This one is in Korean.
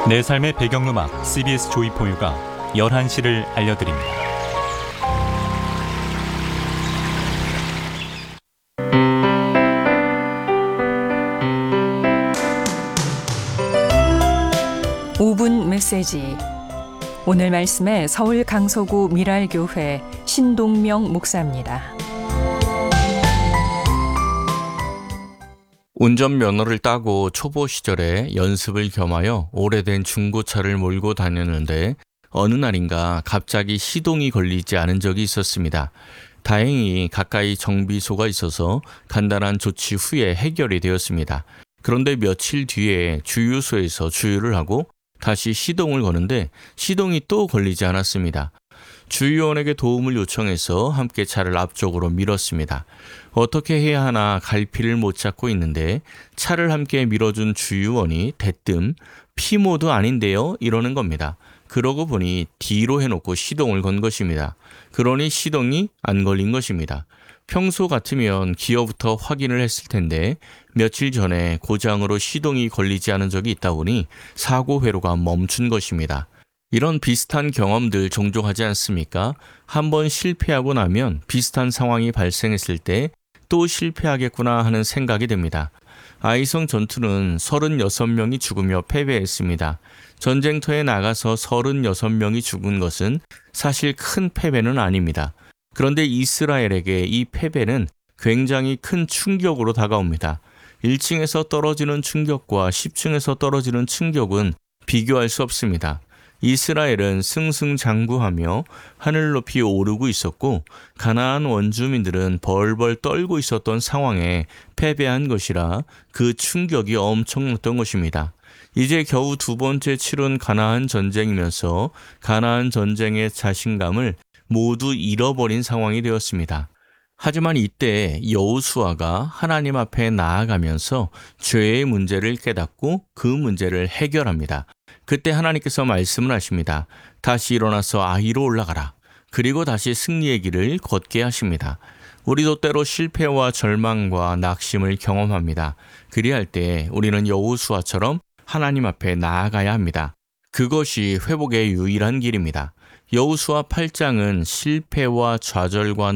내 삶의 배경음악 CBS 조이포유가 11시를 알려드립니다. 오 분 메시지. 오늘 말씀에 서울 강서구 미랄교회 신동명 목사입니다. 운전면허를 따고 초보 시절에 연습을 겸하여 오래된 중고차를 몰고 다녔는데 어느 날인가 갑자기 시동이 걸리지 않은 적이 있었습니다. 다행히 가까이 정비소가 있어서 간단한 조치 후에 해결이 되었습니다. 그런데 며칠 뒤에 주유소에서 주유를 하고 다시 시동을 거는데 시동이 또 걸리지 않았습니다. 주유원에게 도움을 요청해서 함께 차를 앞쪽으로 밀었습니다. 어떻게 해야 하나 갈피를 못 잡고 있는데 차를 함께 밀어준 주유원이 대뜸 피모드 아닌데요? 이러는 겁니다. 그러고 보니 뒤로 해놓고 시동을 건 것입니다. 그러니 시동이 안 걸린 것입니다. 평소 같으면 기어부터 확인을 했을 텐데 며칠 전에 고장으로 시동이 걸리지 않은 적이 있다 보니 사고 회로가 멈춘 것입니다. 이런 비슷한 경험들 종종 하지 않습니까? 한번 실패하고 나면 비슷한 상황이 발생했을 때 또 실패하겠구나 하는 생각이 듭니다. 아이성 전투는 36명이 죽으며 패배했습니다. 전쟁터에 나가서 36명이 죽은 것은 사실 큰 패배는 아닙니다. 그런데 이스라엘에게 이 패배는 굉장히 큰 충격으로 다가옵니다. 1층에서 떨어지는 충격과 10층에서 떨어지는 충격은 비교할 수 없습니다. 이스라엘은 승승장구하며 하늘 높이 오르고 있었고 가나안 원주민들은 벌벌 떨고 있었던 상황에 패배한 것이라 그 충격이 엄청났던 것입니다. 이제 겨우 두 번째 치른 가나안 전쟁이면서 가나안 전쟁의 자신감을 모두 잃어버린 상황이 되었습니다. 하지만 이때 여호수아가 하나님 앞에 나아가면서 죄의 문제를 깨닫고 그 문제를 해결합니다. 그때 하나님께서 말씀을 하십니다. 다시 일어나서 아이로 올라가라. 그리고 다시 승리의 길을 걷게 하십니다. 우리도 때로 실패와 절망과 낙심을 경험합니다. 그리할 때 우리는 여호수아처럼 하나님 앞에 나아가야 합니다. 그것이 회복의 유일한 길입니다. 여호수아 8장은 실패와 좌절과